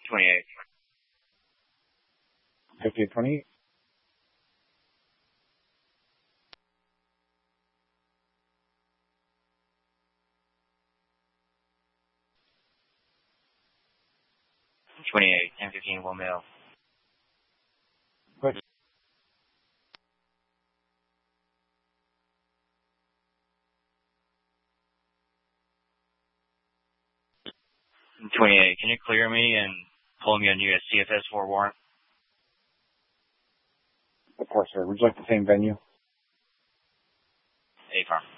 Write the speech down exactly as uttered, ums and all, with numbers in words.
twenty-eight. fifty-eight twenty-eight. twenty-eight, ten fifteen, one mil. Good. twenty-eight, can you clear me and pull me a new C F S four warrant? Of course, sir. Would you like the same venue? A-farm.